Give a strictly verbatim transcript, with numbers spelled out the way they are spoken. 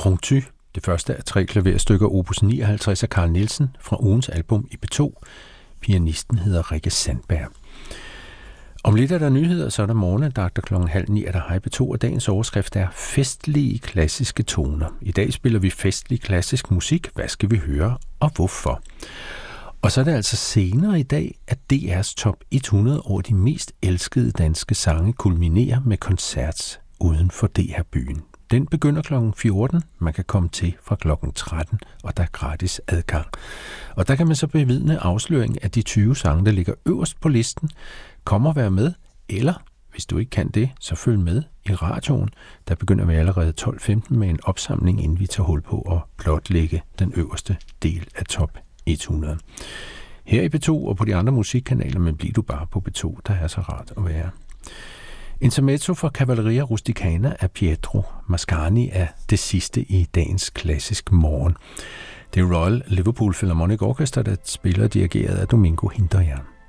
Impromptu, det første af tre klaverstykker opus nioghalvtreds af Carl Nielsen fra ugens album i B to. Pianisten hedder Rikke Sandberg. Om lidt er der nyheder, så er der morgenandagter klokken halv ni er der Hej B to, og dagens overskrift er festlige klassiske toner. I dag spiller vi festlig klassisk musik. Hvad skal vi høre, og hvorfor? Og så er det altså senere i dag, at D R's top hundrede over de mest elskede danske sange kulminerer med koncert uden for D R-byen. Den begynder klokken fjorten. Man kan komme til fra klokken tretten, og der er gratis adgang. Og der kan man så bevidne afsløring af de tyve sange, der ligger øverst på listen. Kom og vær med, eller hvis du ikke kan det, så følg med i radioen. Der begynder vi allerede tolv femten med en opsamling, inden vi tager hul på at blotlægge den øverste del af top hundrede. Her i B to og på de andre musikkanaler, men bliver du bare på B to, der er så rart at være. Intermezzo for Cavalleria Rusticana af Pietro Mascagni er det sidste i dagens klassisk morgen. Det er Royal Liverpool Philharmonic Orchestra, der spiller dirigeret af Domingo Hinterjern.